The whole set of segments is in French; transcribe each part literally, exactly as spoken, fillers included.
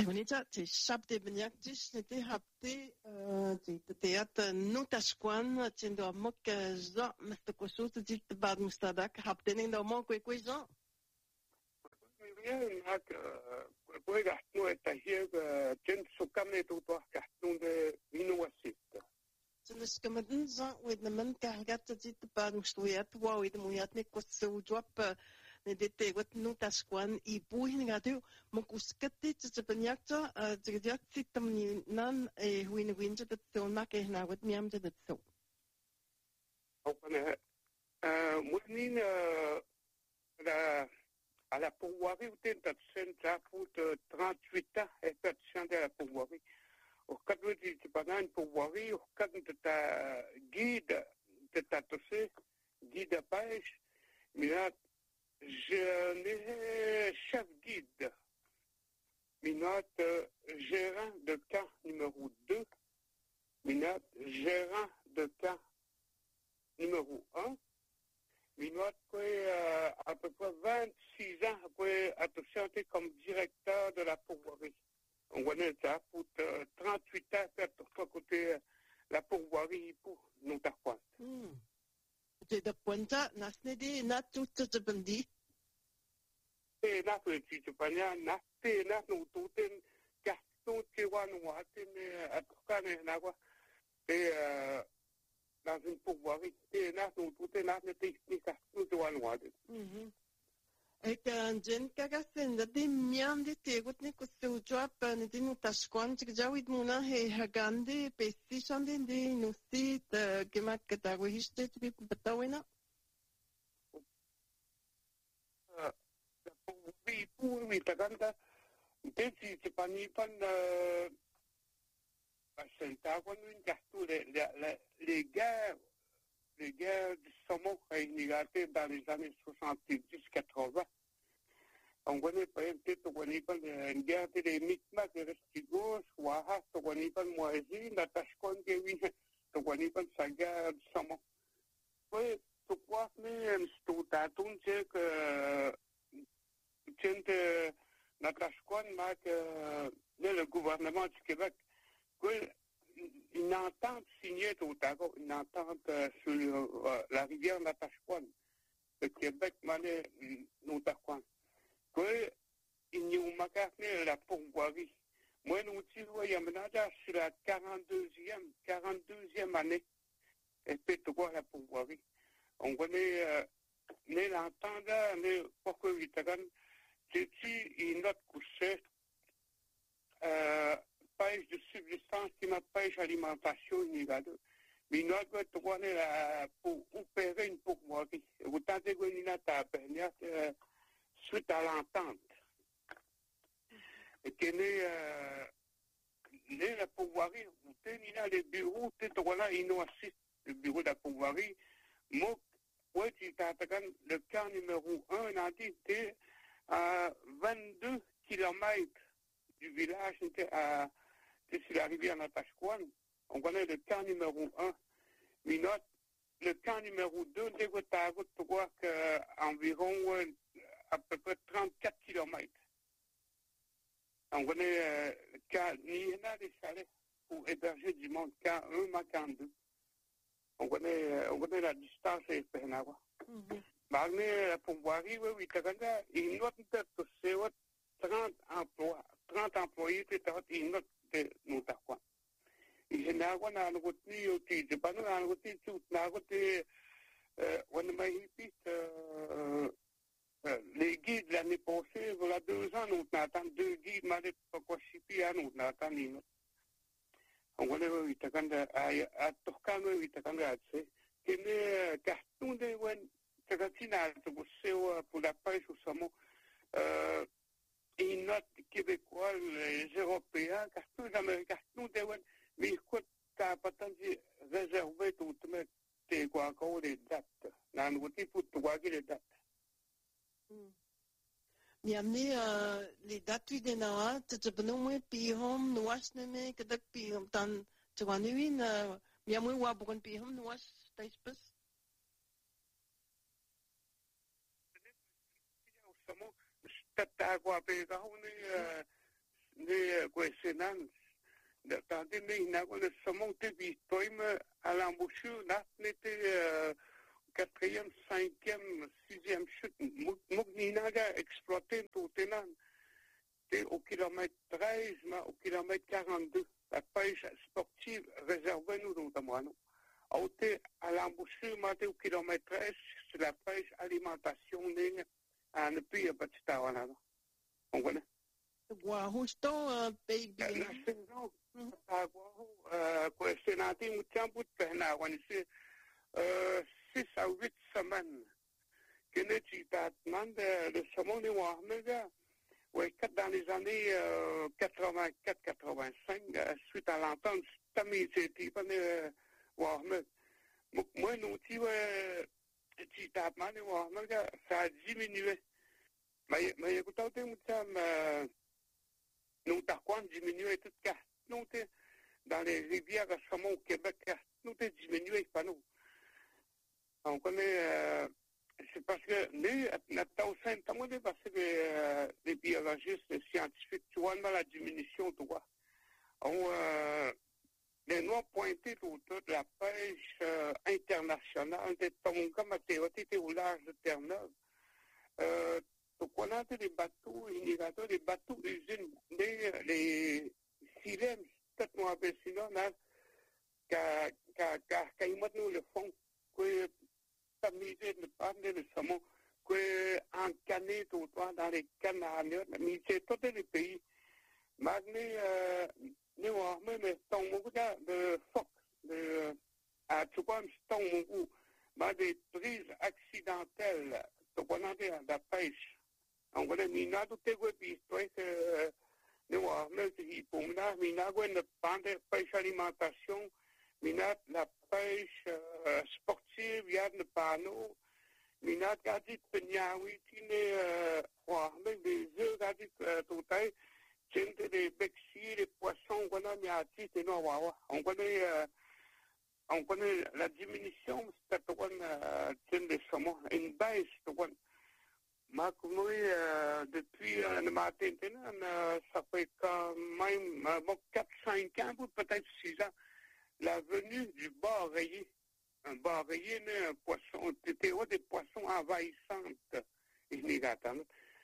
Bonita, te shabde benjaktis, ne te hapte, te teat nutasquan, tiendo mok zo, meste kosut, dit bad mustadak, hapte nendo mok kwe kwe zo. Bien, hak, kwe gastnu eta hier, tient sukame tutoa gastnu de minuasit. Zulus kamaden zo, wed na men kargat dit bad mustuyat, wa wed muyat ne kosu drop, ne dete wat nutasquan, i buhin gadu, mokuskati, te benjakta, te gediak sitam ni nan, e huine winja dat zo nak e na wat miam dat zo. Opene, mounin, la, à la pourvoirie, ou t'es ça coûte trente-huit ans, et peut de la pourvoirie. Au cas où tu es pas dans une pourvoirie, au cas où tu as guide, tu as tossé, guide à pêche, mais là, je n'ai chef guide, minute gérant de camp numéro deux, minute gérant de camp numéro un, minute euh, à peu près vingt-six ans après être comme directeur de la pourvoirie. On connaît ça pour euh, trente-huit ans pour côté euh, la pourvoirie pour nous t'apprendre. Te da pointa, nasne di na tout te bendi. Et là, tu te pania, na te na nous tout en carton qui va nous attendre à tout cas na quoi. Et euh, dans une pourvoirie, et là nous tout en na te ni carton qui va nous attendre. Mhm. Et quand jen kagasen da di miam di te gut ne kusu drop ne di nu tasquan te jawid muna he hagande pesi shande di nu sit gemat kata go histe te bi betawena. Oui, pour oui, t'as quand même, si tu pas ni pas euh, c'est ça quand nous gâteau les les les guerres les guerres du saumon réunigatées dans les années soixante-dix quatre-vingts. On connaît pas peut-être on connaît pas une guerre des Micmacs de Restigos, Ouaha, on connaît pas Moisi, la Tashkon que oui, on connaît pas sa guerre du saumon. Oui, tu crois mais tout à tout c'est que Tient notre le gouvernement du Québec, une entente signée au Ottawa, une entente sur euh, la rivière Natashquan, le Québec mané Notaquan, que il n'y a pas la pourvoirie. Moi, nous tirons sur la quarante-deuxième, quarante-deuxième année, et puis tu vois la pourvoirie. On connaît euh, l'entente, mais pourquoi il c'est une autre couche, euh, pêche de subsistance qui m'a pêche alimentation, mais une autre droit pour opérer une pourvoirie. Vous tentez que nous avons suite à l'entente. Et que nous, la pourvoirie, vous tenez les bureaux, tu là, ils nous assistent, le bureau de la pourvoirie. Moi, ouais, tu t'as le cas numéro un, on a dit, à vingt-deux kilomètres du village, à, sur la rivière Natashquan. On connaît le camp numéro un. Mais notre, le camp numéro deux, dès que tu as vois qu'environ à peu près trente-quatre kilomètres. On connaît euh, le camp, il y en a des chalets pour héberger du monde, camp un, ma camp deux. On connaît, on connaît la distance et Pernawa. Magne la pourvoirie, oui, oui, t'as une note de c'est trente emplois, trente employés, t'as une note de nous t'as quoi. Et je n'ai pas un routier, je n'ai pas un routier, tout, n'a routier, euh, on m'a dit, les guides l'année passée, voilà deux ans, nous n'attendons deux guides, m'a dit, pas quoi, chipi, à nous n'attendons une. On connaît, oui, t'as quand à Toscane, oui, t'as quand à c'est, qu'il y a carton de, pour la pêche au saumon, euh, une note québécoise, les Européens, car tous les Américains, nous, mais écoute, t'as pas tant de réservé tout, mais t'es quoi encore les dates. Dans le côté, pour toi, les dates. Mi amni les dates, tu dis, non, tu te prenons, puis home, nous, ne me, que de, puis, tan, tu vois, nous, mi amni, wa, bon, puis home, nous, t'as pas. Saumon, peut-être à quoi, on est, ne Guesenan, tandis que nous avons le saumon de Bistoim à l'embouchure, nous était quatrième, cinquième, sixième chute, Mogninaga exploité tout énan, au kilomètre treize, au kilomètre quarante-deux, la pêche sportive réservée nous notamment. À l'embouchure, au kilomètre treize, c'est la pêche alimentation à ne plus pas de temps. On connaît. Guahusto, baby. La saison, c'est nanti mucham bout pehna, on est six à huit semaines. Que ne tu pas demande le saumon de Warmega, ouais, dans les années quatre-vingt-quatre quatre-vingt-cinq, suite à l'entente, Tammy, c'était pas de Warmeg. Moi, nous, tu vois, tu t'as demandé Warmega, ça a diminué. Mais, mais écoutez, mucham, nous, t'as quoi diminué tout cas. Nous, dans les rivières à saumon au Québec, nous, t'es diminué, pas nous. On connaît, c'est parce que nous, notre sein, parce que les biologistes, les scientifiques, tu vois, dans la diminution, tu vois. On, les noirs pointés tout la pêche internationale, des tonga matériautés au large de Terre-Neuve. Donc, on a des bateaux, irrigateurs, des bateaux usines, les silèmes, peut-être nous appelons sinon, car ils mettent nous le fond, que tamiser le pan de le saumon, que encanner tout le dans les canaux, mais c'est tous les pays. Maintenant, nous avons même beaucoup de phoques, de, à tout cas, des prises accidentelles, donc on a de la pêche. On connaît minado te puis toi que nous avons dit pour mina minago ne pas de pêche alimentation, minat la pêche sportive, il y a le panneau, minat gadi penyawi tine wa même des œufs gadi tout taille, c'est des bexis, des poissons qu'on a mis à titre non wa on connaît on connaît la diminution c'est une des saumons une baisse de Ma comme euh, depuis euh, le matin, euh, ça fait quand même euh, bon, quatre cinq ans, peut-être six ans, la venue du bar rayé. Un bar rayé, un poisson, c'était des poissons envahissantes. Et n'y a pas.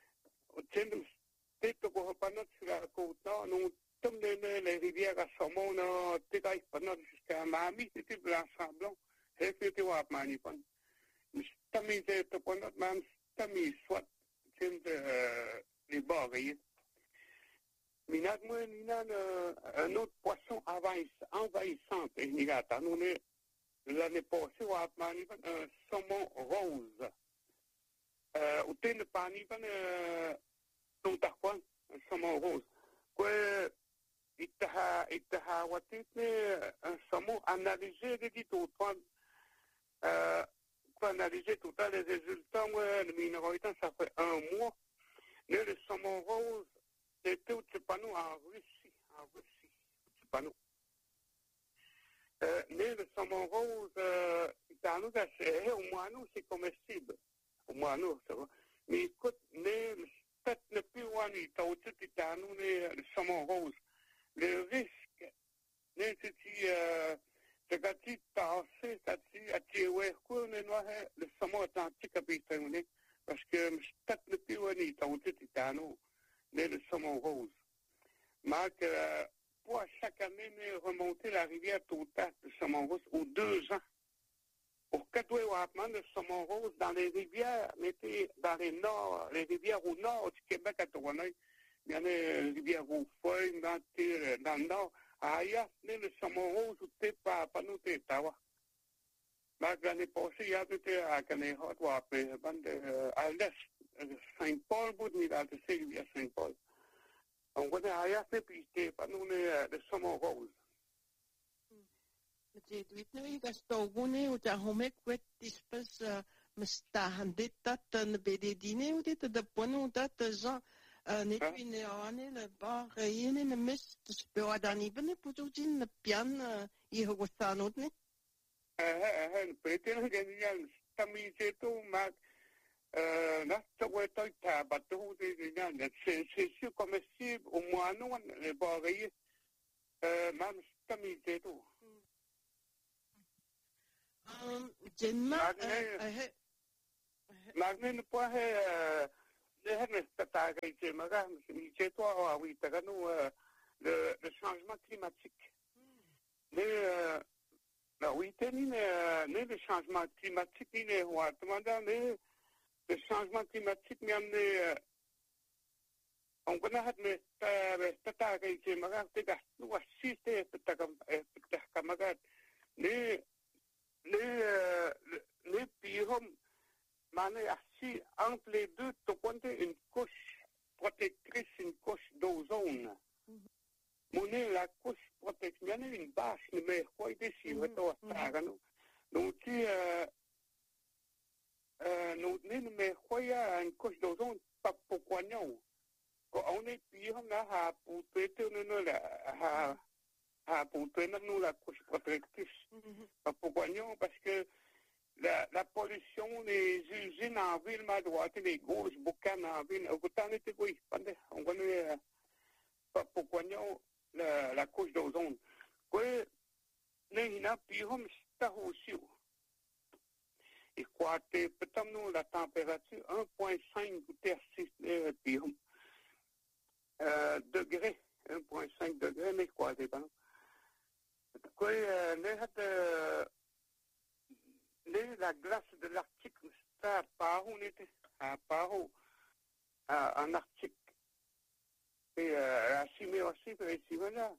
Peut-être qu'on pas notre sur la côte nord, nous, comme les rivières à saumon, peut-être pas notre jusqu'à Miami, c'était blanc semblant. C'était à Manipon. Mais c'est mis de point notre même. Mais soit les barrières. Minat, moi, minat, un autre poisson envahissant. Et il y a l'année passée, on a un saumon rose. Au thé de Panipan, tout à quoi, un saumon rose. Quoi, il t'a un saumon analysé, il dit tout le pour analyser tout à les résultats, moi, le minéralité, ça fait un mois. Mais le saumon rose, c'était au Tsepano en Russie. En Russie, au Tsepano. Euh, mais le saumon rose, euh, dans nous, au moins nous, c'est comestible. Au moins nous, ça va. Mais écoute, mais peut-être ne plus loin, il t'a au-dessus, dans nous, le saumon rose. Le risque, mais c'est euh, c'est quand tu t'as fait, ça tu as tué, le saumon atlantique a été terminé, parce que peut-être le plus loin, il t'a au-dessus, dans nous, le saumon rose. Marc, pour chaque année, remonter la rivière Tota, le saumon rose, aux deux ans. Pour quatre mois, le saumon rose dans les rivières, mettez dans les nord, les rivières au nord du Québec à Toronto, il y en a les rivières au Feuille, dans, dans le nord. Ailleurs, le saumon rose, tu pas, pas nous, tu tawa. Marc, l'année passée, il y a été à Canéhot, à l'est, Saint-Paul, bout de Nidal, c'est rivière Saint-Paul. On connaît ailleurs, puis tu pas nous, le saumon rose. Dit nu gastogune uta homek wet dispes mestahan ditat ne bededine udit de ponu dat za ne twine ane le bar yene ne mis speur dani bene putujin ne pian i hosanot ne eh eh pretendo genial tamiseto ma Euh, là, tu vois, tu as bateau de gens. C'est sûr comestible, au moins, non, les barrières, euh, même, c'est comme il était tout. Jenma, Magne ne pas, euh, le le changement climatique. Le, la oui, le changement climatique, il est roi. Le changement climatique, mais amené, on connaît le tata qui est maga, c'est que nous assiste, peut-être camarade. Le, le, le pyrom, mané assis entre les deux, tu connais une couche protectrice, une couche d'ozone. Monnaie la couche protectrice, il y a une bâche, mais quoi, il décide, nous, tu, euh, nous, mais quoi, il y a une couche d'ozone, pas pourquoi non. On est puis, on a pour péter, nous, la, pour péter, nous, la couche protectrice. Pas pourquoi non, parce que la, la pollution, les usines en ville, ma droite, les grosses boucanes en ville, autant était oui, on connaît, pas pourquoi non, la, la couche d'ozone. Quoi, il y a puis, on est aussi. Et quoi, peut-être nous, la température, un virgule cinq puis, euh, degrés, un virgule cinq degrés, mais quoi, c'est pas. Quoi, euh, la glace de l'Arctique, c'est à part où on était, à part où, en Arctique. Et à Chimie aussi, ici, voilà.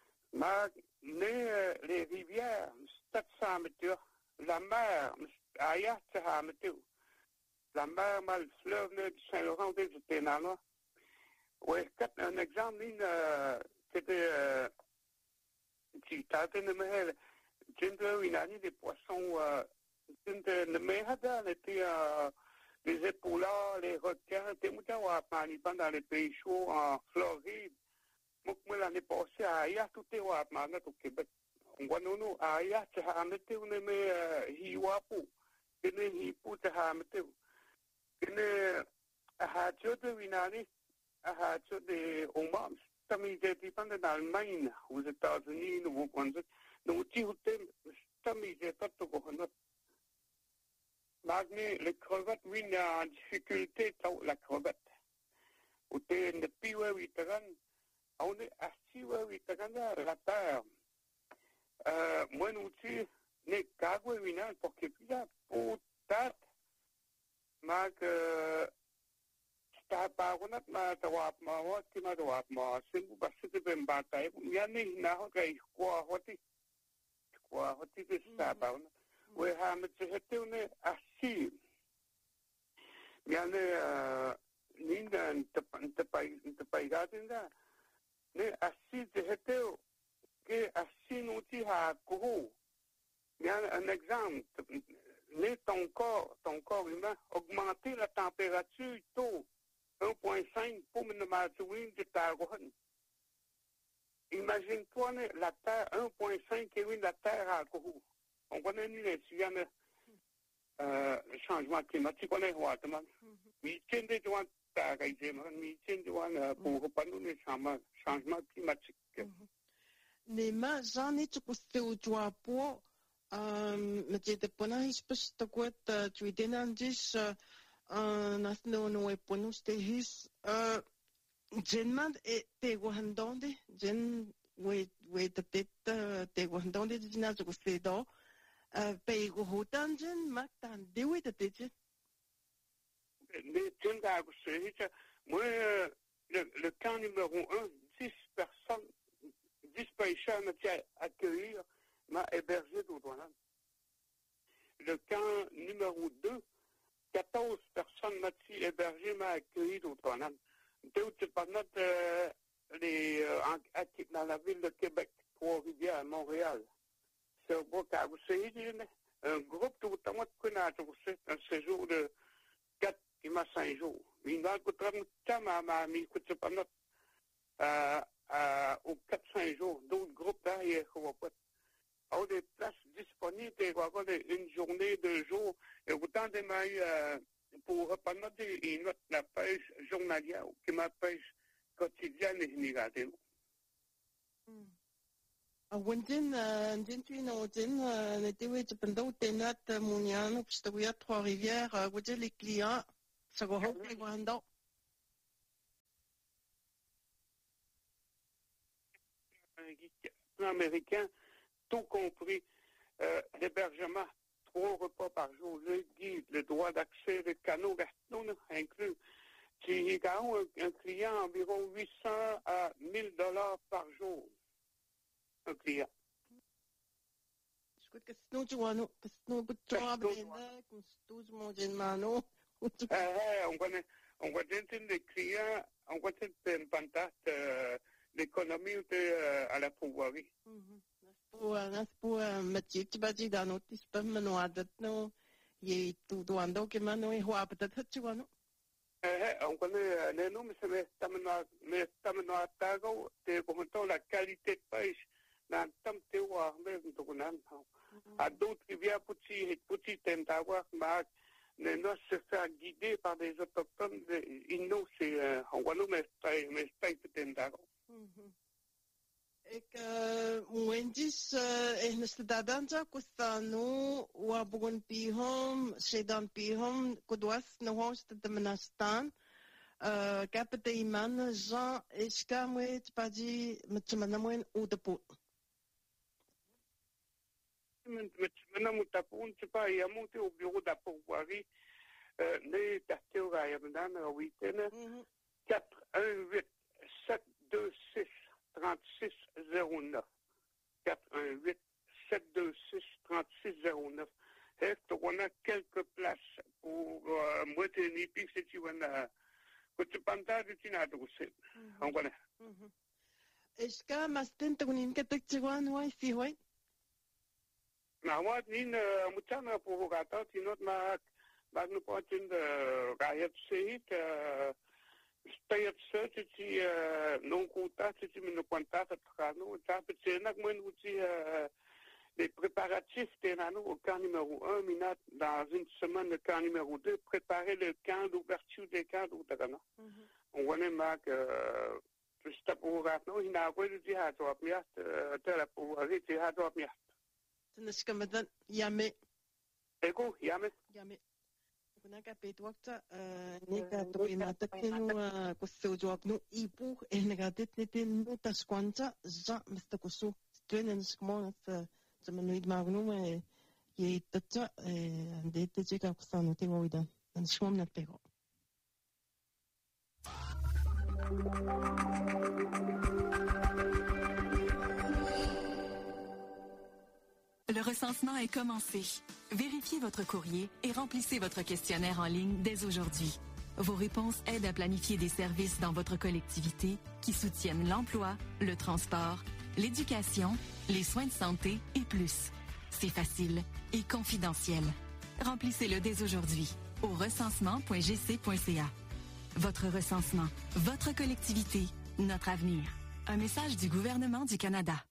Mais les rivières, c'est ça, la mer, ailleurs, c'est ça, la mer, le fleuve de Saint-Laurent, c'était là. Oui, un exemple, c'était, qui t'a donné, mais, une année des poissons, le meilleur était les épaulards, les requins, des moutons à Panipan dans les pays chauds en Floride. Moi, l'année passée, à Aya, tout est à Panipan au Québec. On voit nous, à Aya, tu as metté une hiwapu, une hipu, tu as metté une hacho de Winani, un hacho de Oman. Ça m'est dépend de l'Allemagne, aux États-Unis, Nouveau-Brunswick. Nous, tu ça m'est pas tout le Magne, les crevettes, oui, il y a en difficulté, la crevette. Ou t'es une piwe, oui, on est assis, oui, la terre. Moi, nous, tu n'es qu'à, oui, non, pour que puis là, pour tête, mag, t'as pas, on a ma droite, ma droite, ma droite, ma, c'est vous, parce que c'est bien bataille. Il y a ni, n'a, ok, quoi, what is, quoi, what is this, ça, we have a assis. Il y a une païgatinda. Mais assis, c'était que assis nous dit à gros. Il y a un exemple. Mais ton corps, ton corps humain, augmenter la température tôt un virgule cinq pour me demander de ta ronde. Imagine-toi la Terre, un virgule cinq et la Terre à gros. On connaît les sujets le changement climatique, on est roi, mais il tient des droits à réaliser, mais il tient des droits pour reprendre le changement climatique. Les mains, j'en ai tout ce que tu as pour, mais j'ai des points à espèce de quoi tu es dénandis, nas no no e ponus te his, genman et te guandonde, gen we we te tete te guandonde de dina je sais do. Pays Rotangen, Mactan, Dewey de Digit. Les Tunda, moi, le camp numéro un, dix personnes, dix pêcheurs m'ont accueillir, m'a hébergé d'Oudonan. Le camp numéro deux, quatorze personnes m'ont hébergé, m'a accueilli d'Oudonan. Deux, c'est pas notre, les, dans la ville de Québec, Trois-Rivières, à Montréal. Un groupe de un séjour de quatre à cinq jours. Il va coûter un mis aux quatre à cinq jours. D'autres groupes derrière, on va des places disponibles, une journée, deux jours, et autant de mailles pour reprendre une autre la pêche journalière, qui ma pêche quotidienne et négative. Wendin, Wendin, tu es Wendin, n'était où tu penses au ténat Mounian, puis tu as Trois-Rivières, où les clients, ça va hop, les grands. Américain, tout compris, euh, l'hébergement, trois repas par jour, le guide, le droit d'accès, le canot gaston inclus. Tu as un, un client environ huit cents à mille dollars par jour. Un client. Écoute, qu'est-ce que tu vois, nous? Qu'est-ce que tu vois, Brenda? Qu'est-ce que tu vois, Mano? On connaît, on connaît des clients, on connaît une pantate, l'économie à la pouvoirie. Nas po mati ti ba di dano ti spam mano adat no ye tu doando ke mano e hoa patat tu ano. Eh on connaît les noms mais c'est tamano mais tamano atago te commentant la qualité de pêche dans tam te wa mais to kunan. À d'autres rivières petit petit tentawa ma ne nos se faire guider par des autochtones inno c'est on va nous mais mais pas tentago. Ik mwendis ehnes dadanta kustanu wa bugun pihom shedan pihom kudwas no host de menastan kapte iman Jean iska mwet padi metmanamwen udapu metmanam utapun c'est pas il a monté au bureau d'appovoirie ne tateo ya mdan huitaine quatre un huit sept deux six trente-six zéro neuf. quatre un huit sept deux six trente-six zéro neuf. Est-ce qu'on a quelques places pour euh, moi tenir puis si tu veux que tu penses de t'inadresser aussi. On connaît. Est-ce que mastin tu connais que tu vois nous ici oui? Na moi ni mutana provocateur tu notes ma ma nous pas une riot site Stayat sa ti non contact ti me no contact trano ta petit nak moi nous ti les préparatifs terano au camp numéro un minat dans une semaine le camp numéro deux préparer le camp d'ouverture des camps d'Outagana. On connaît ma que juste pour ratno il n'a pas dit à toi miat te la pour arrêter à toi miat. C'est comme ça yame. Ego yame. Yame. Kuna ka petwakta nika to inatatenu kusujwapnu ipu enagatit nitinu taskwanta za mista kusu twenen skmon sa manuid magnu ye tatsa ande tejika kusanu te wida dan shmom na pego. Le recensement est commencé. Vérifiez votre courrier et remplissez votre questionnaire en ligne dès aujourd'hui. Vos réponses aident à planifier des services dans votre collectivité qui soutiennent l'emploi, le transport, l'éducation, les soins de santé et plus. C'est facile et confidentiel. Remplissez-le dès aujourd'hui au recensement point g c point c a. Votre recensement, votre collectivité, notre avenir. Un message du gouvernement du Canada.